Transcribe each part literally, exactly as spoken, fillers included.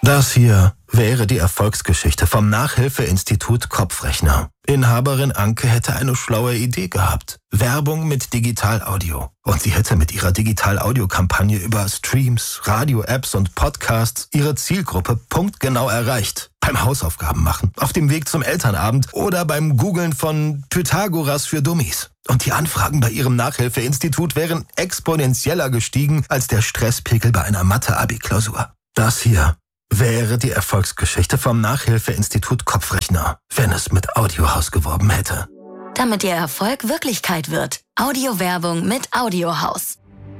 Das hier wäre die Erfolgsgeschichte vom Nachhilfeinstitut Kopfrechner. Inhaberin Anke hätte eine schlaue Idee gehabt. Werbung mit Digital-Audio. Und sie hätte mit ihrer Digital-Audio-Kampagne über Streams, Radio-Apps und Podcasts ihre Zielgruppe punktgenau erreicht. Beim Hausaufgaben machen, auf dem Weg zum Elternabend oder beim Googlen von Pythagoras für Dummies. Und die Anfragen bei ihrem Nachhilfeinstitut wären exponentieller gestiegen als der Stresspegel bei einer Mathe-Abi-Klausur. Das hier wäre die Erfolgsgeschichte vom Nachhilfeinstitut Kopfrechner, wenn es mit Audiohaus geworben hätte. Damit Ihr Erfolg Wirklichkeit wird. Audiowerbung mit Audiohaus.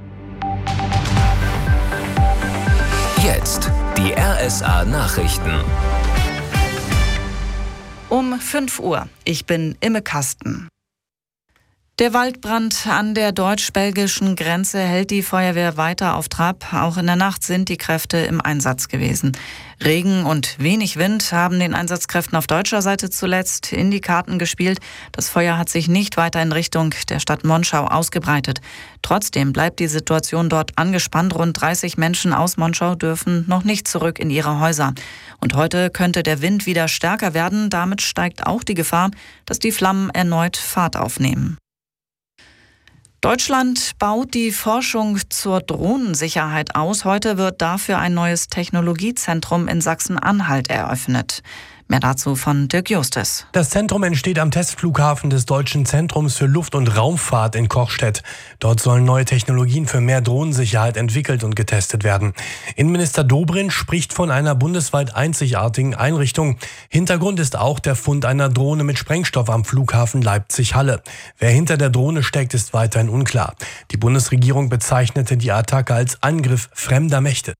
Jetzt die R S A-Nachrichten. Um fünf Uhr. Ich bin Imme Kasten. Der Waldbrand an der deutsch-belgischen Grenze hält die Feuerwehr weiter auf Trab. Auch in der Nacht sind die Kräfte im Einsatz gewesen. Regen und wenig Wind haben den Einsatzkräften auf deutscher Seite zuletzt in die Karten gespielt. Das Feuer hat sich nicht weiter in Richtung der Stadt Monschau ausgebreitet. Trotzdem bleibt die Situation dort angespannt. Rund dreißig Menschen aus Monschau dürfen noch nicht zurück in ihre Häuser. Und heute könnte der Wind wieder stärker werden. Damit steigt auch die Gefahr, dass die Flammen erneut Fahrt aufnehmen. Deutschland baut die Forschung zur Drohnensicherheit aus. Heute wird dafür ein neues Technologiezentrum in Sachsen-Anhalt eröffnet. Mehr dazu von Dirk Justus. Das Zentrum entsteht am Testflughafen des Deutschen Zentrums für Luft- und Raumfahrt in Kochstedt. Dort sollen neue Technologien für mehr Drohnensicherheit entwickelt und getestet werden. Innenminister Dobrindt spricht von einer bundesweit einzigartigen Einrichtung. Hintergrund ist auch der Fund einer Drohne mit Sprengstoff am Flughafen Leipzig-Halle. Wer hinter der Drohne steckt, ist weiterhin unklar. Die Bundesregierung bezeichnete die Attacke als Angriff fremder Mächte.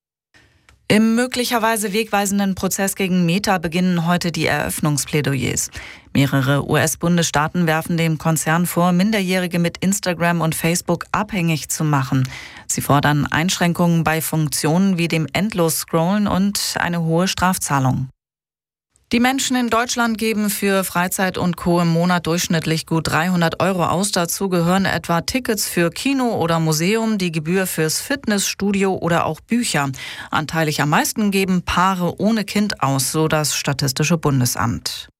Im möglicherweise wegweisenden Prozess gegen Meta beginnen heute die Eröffnungsplädoyers. Mehrere U S-Bundesstaaten werfen dem Konzern vor, Minderjährige mit Instagram und Facebook abhängig zu machen. Sie fordern Einschränkungen bei Funktionen wie dem Endlos-Scrollen und eine hohe Strafzahlung. Die Menschen in Deutschland geben für Freizeit und Co. im Monat durchschnittlich gut dreihundert Euro aus. Dazu gehören etwa Tickets für Kino oder Museum, die Gebühr fürs Fitnessstudio oder auch Bücher. Anteilig am meisten geben Paare ohne Kind aus, so das Statistische Bundesamt.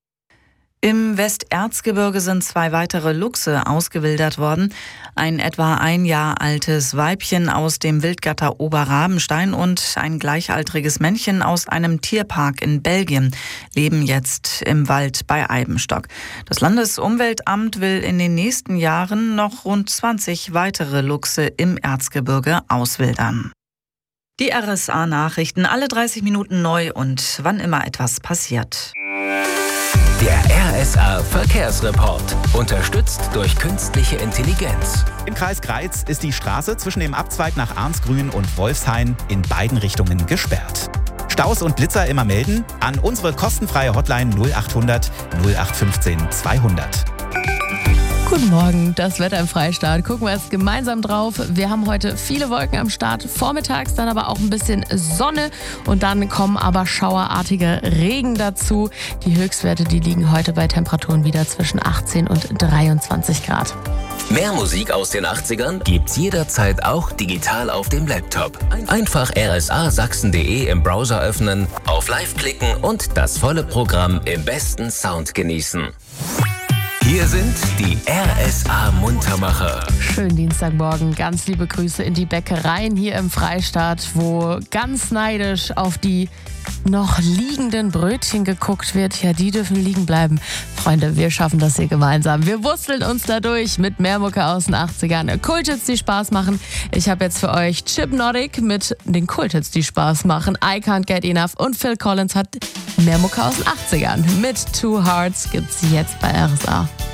Im Westerzgebirge sind zwei weitere Luchse ausgewildert worden. Ein etwa ein Jahr altes Weibchen aus dem Wildgatter Oberrabenstein und ein gleichaltriges Männchen aus einem Tierpark in Belgien leben jetzt im Wald bei Eibenstock. Das Landesumweltamt will in den nächsten Jahren noch rund zwanzig weitere Luchse im Erzgebirge auswildern. Die R S A-Nachrichten, alle dreißig Minuten neu und wann immer etwas passiert. Der R S A-Verkehrsreport, unterstützt durch künstliche Intelligenz. Im Kreis Greiz ist die Straße zwischen dem Abzweig nach Arnsgrün und Wolfshain in beiden Richtungen gesperrt. Staus und Blitzer immer melden an unsere kostenfreie Hotline null achthundert null acht fünfzehn zweihundert. Guten Morgen, das Wetter im Freistaat. Gucken wir jetzt gemeinsam drauf. Wir haben heute viele Wolken am Start, vormittags dann aber auch ein bisschen Sonne und dann kommen aber schauerartige Regen dazu. Die Höchstwerte, die liegen heute bei Temperaturen wieder zwischen achtzehn und dreiundzwanzig Grad. Mehr Musik aus den achtzigern gibt's jederzeit auch digital auf dem Laptop. Einfach r s a sachsen punkt d e im Browser öffnen, auf Live klicken und das volle Programm im besten Sound genießen. Hier sind die R S A-Muntermacher. Schönen Dienstagmorgen, ganz liebe Grüße in die Bäckereien hier im Freistaat, wo ganz neidisch auf die noch liegenden Brötchen geguckt wird. Ja, die dürfen liegen bleiben. Freunde, wir schaffen das hier gemeinsam. Wir wursteln uns da durch mit mehr Mucke aus den achtzigern. Kulthits, die Spaß machen. Ich habe jetzt für euch Chip Nordic mit den Kulthits, die Spaß machen. I Can't Get Enough und Phil Collins hat mehr Mucke aus den achtzigern. Mit Two Hearts gibt's jetzt bei R S A.